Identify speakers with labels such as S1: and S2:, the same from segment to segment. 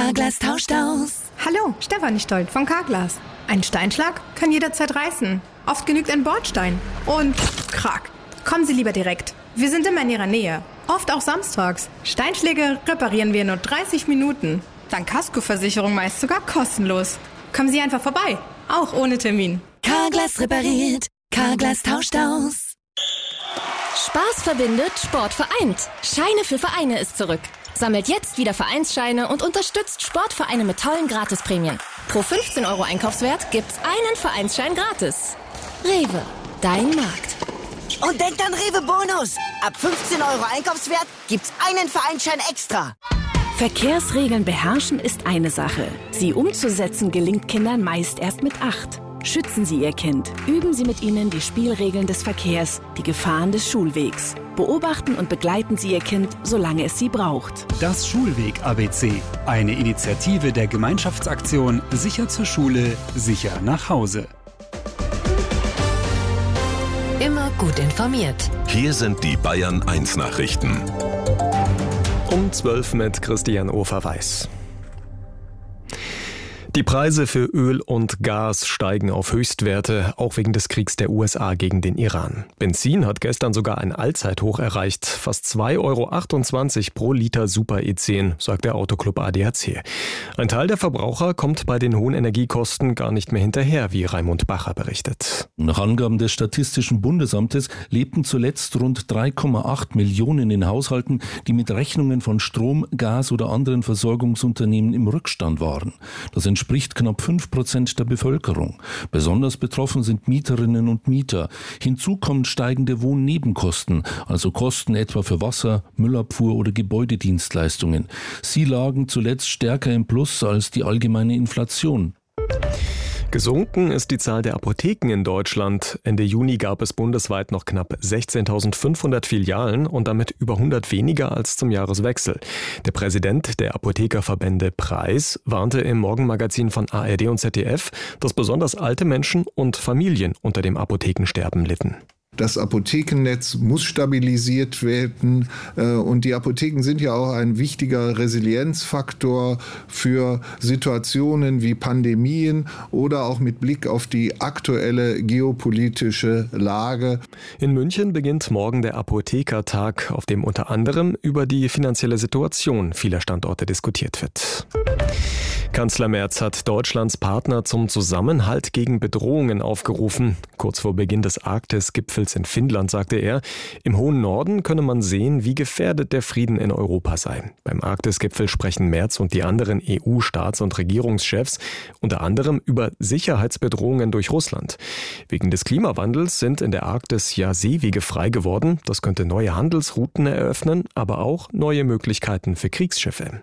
S1: Carglass tauscht aus.
S2: Hallo, Stefanie Stolt von Carglass. Ein Steinschlag kann jederzeit reißen. Oft genügt ein Bordstein. Und krack. Kommen Sie lieber direkt. Wir sind immer in Ihrer Nähe. Oft auch samstags. Steinschläge reparieren wir in nur 30 Minuten. Dank Kaskoversicherung meist sogar kostenlos. Kommen Sie einfach vorbei. Auch ohne Termin.
S1: Carglass repariert. Carglass tauscht aus.
S3: Spaß verbindet, Sport vereint. Scheine für Vereine ist zurück. Sammelt jetzt wieder Vereinsscheine und unterstützt Sportvereine mit tollen Gratisprämien. Pro 15 € Einkaufswert gibt's einen Vereinsschein gratis. Rewe, dein Markt.
S4: Und denkt an Rewe Bonus. Ab 15 € Einkaufswert gibt's einen Vereinsschein extra.
S5: Verkehrsregeln beherrschen ist eine Sache. Sie umzusetzen gelingt Kindern meist erst mit 8. Schützen Sie Ihr Kind. Üben Sie mit ihnen die Spielregeln des Verkehrs, die Gefahren des Schulwegs. Beobachten und begleiten Sie Ihr Kind, solange es Sie braucht.
S6: Das Schulweg-ABC. Eine Initiative der Gemeinschaftsaktion Sicher zur Schule, sicher nach Hause.
S1: Immer gut informiert.
S7: Hier sind die Bayern 1 Nachrichten.
S8: Um 12 mit Christian Ofer-Weiß. Die Preise für Öl und Gas steigen auf Höchstwerte, auch wegen des Kriegs der USA gegen den Iran. Benzin hat gestern sogar ein Allzeithoch erreicht, fast 2,28 € pro Liter Super E10, sagt der Autoclub ADAC. Ein Teil der Verbraucher kommt bei den hohen Energiekosten gar nicht mehr hinterher, wie Raimund Bacher berichtet.
S9: Nach Angaben des Statistischen Bundesamtes lebten zuletzt rund 3,8 Millionen in Haushalten, die mit Rechnungen von Strom, Gas oder anderen Versorgungsunternehmen im Rückstand waren. Das entspricht knapp 5% der Bevölkerung. Besonders betroffen sind Mieterinnen und Mieter. Hinzu kommen steigende Wohnnebenkosten, also Kosten etwa für Wasser, Müllabfuhr oder Gebäudedienstleistungen. Sie lagen zuletzt stärker im Plus als die allgemeine Inflation.
S8: Gesunken ist die Zahl der Apotheken in Deutschland. Ende Juni gab es bundesweit noch knapp 16.500 Filialen und damit über 100 weniger als zum Jahreswechsel. Der Präsident der Apothekerverbände Preis warnte im Morgenmagazin von ARD und ZDF, dass besonders alte Menschen und Familien unter dem Apothekensterben litten.
S10: Das Apothekennetz muss stabilisiert werden und die Apotheken sind ja auch ein wichtiger Resilienzfaktor für Situationen wie Pandemien oder auch mit Blick auf die aktuelle geopolitische Lage.
S8: In München beginnt morgen der Apothekertag, auf dem unter anderem über die finanzielle Situation vieler Standorte diskutiert wird. Kanzler Merz hat Deutschlands Partner zum Zusammenhalt gegen Bedrohungen aufgerufen. Kurz vor Beginn des Arktis-Gipfels in Finnland sagte er, im hohen Norden könne man sehen, wie gefährdet der Frieden in Europa sei. Beim Arktis-Gipfel sprechen Merz und die anderen EU-Staats- und Regierungschefs unter anderem über Sicherheitsbedrohungen durch Russland. Wegen des Klimawandels sind in der Arktis ja Seewege frei geworden. Das könnte neue Handelsrouten eröffnen, aber auch neue Möglichkeiten für Kriegsschiffe.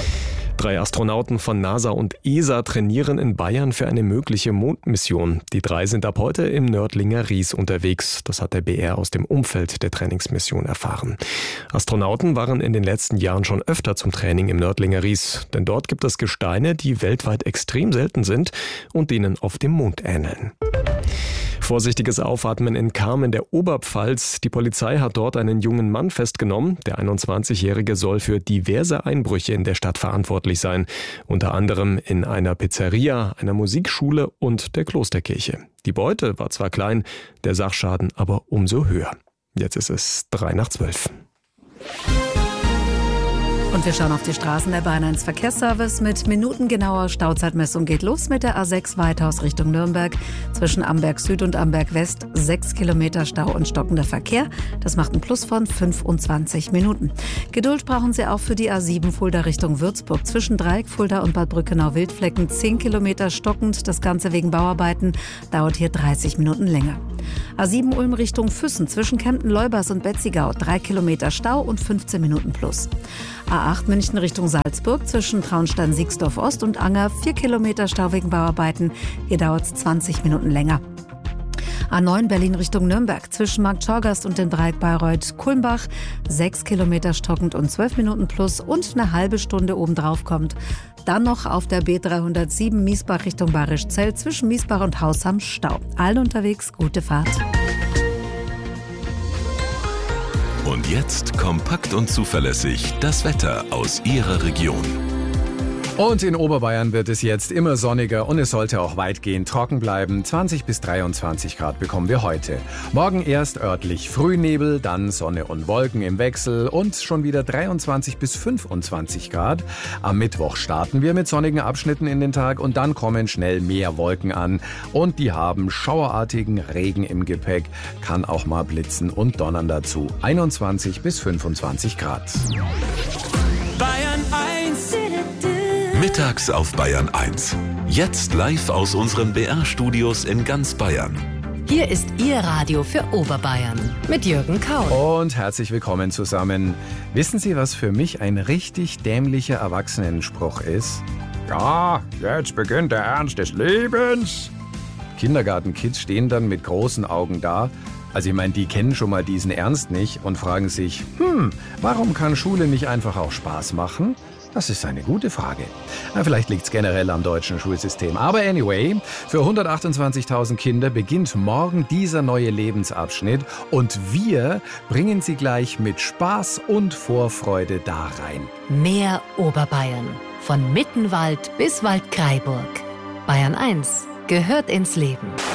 S8: 3 Astronauten von NASA und ESA trainieren in Bayern für eine mögliche Mondmission. Die 3 sind ab heute im Nördlinger Ries unterwegs. Das hat der BR aus dem Umfeld der Trainingsmission erfahren. Astronauten waren in den letzten Jahren schon öfter zum Training im Nördlinger Ries. Denn dort gibt es Gesteine, die weltweit extrem selten sind und denen auf dem Mond ähneln. Vorsichtiges Aufatmen in Cham in der Oberpfalz. Die Polizei hat dort einen jungen Mann festgenommen. Der 21-Jährige soll für diverse Einbrüche in der Stadt verantwortlich sein. Unter anderem in einer Pizzeria, einer Musikschule und der Klosterkirche. Die Beute war zwar klein, der Sachschaden aber umso höher. Jetzt ist es 11:55.
S5: Und wir schauen auf die Straßen der Bayern 1 Verkehrsservice. Mit minutengenauer Stauzeitmessung geht los mit der A6 Weithaus Richtung Nürnberg. Zwischen Amberg Süd und Amberg West 6 Kilometer Stau und stockender Verkehr. Das macht einen Plus von 25 Minuten. Geduld brauchen Sie auch für die A7 Fulda Richtung Würzburg. Zwischen Dreieck, Fulda und Bad Brückenau-Wildflecken 10 Kilometer stockend. Das Ganze wegen Bauarbeiten dauert hier 30 Minuten länger. A7 Ulm Richtung Füssen. Zwischen Kempten-Leubers und Betzigau 3 Kilometer Stau und 15 Minuten Plus. A8 München Richtung Salzburg zwischen Traunstein-Siegsdorf Ost und Anger 4 Kilometer Stau wegen Bauarbeiten. Hier dauert es 20 Minuten länger. A9 Berlin Richtung Nürnberg zwischen Markt Schorgast und dem Dreieck Bayreuth-Kulmbach 6 Kilometer stockend und 12 Minuten plus und eine halbe Stunde obendrauf kommt. Dann noch auf der B307 Miesbach Richtung Bayerischzell zwischen Miesbach und Hausham Stau. Allen unterwegs gute Fahrt.
S7: Und jetzt kompakt und zuverlässig das Wetter aus Ihrer Region.
S11: Und in Oberbayern wird es jetzt immer sonniger und es sollte auch weitgehend trocken bleiben. 20 bis 23 Grad bekommen wir heute. Morgen erst örtlich Frühnebel, dann Sonne und Wolken im Wechsel und schon wieder 23 bis 25 Grad. Am Mittwoch starten wir mit sonnigen Abschnitten in den Tag und dann kommen schnell mehr Wolken an. Und die haben schauerartigen Regen im Gepäck, kann auch mal blitzen und donnern dazu. 21 bis 25 Grad.
S1: Bayern 1.
S7: Mittags auf Bayern 1. Jetzt live aus unseren BR-Studios in ganz Bayern.
S5: Hier ist Ihr Radio für Oberbayern mit Jürgen Kaul.
S11: Und herzlich willkommen zusammen. Wissen Sie, was für mich ein richtig dämlicher Erwachsenenspruch ist? Ja, jetzt beginnt der Ernst des Lebens. Kindergartenkids stehen dann mit großen Augen da. Also ich meine, die kennen schon mal diesen Ernst nicht und fragen sich, warum kann Schule nicht einfach auch Spaß machen? Das ist eine gute Frage. Vielleicht liegt es generell am deutschen Schulsystem. Aber anyway, für 128.000 Kinder beginnt morgen dieser neue Lebensabschnitt und wir bringen sie gleich mit Spaß und Vorfreude da rein.
S5: Mehr Oberbayern. Von Mittenwald bis Waldkraiburg. Bayern 1 gehört ins Leben.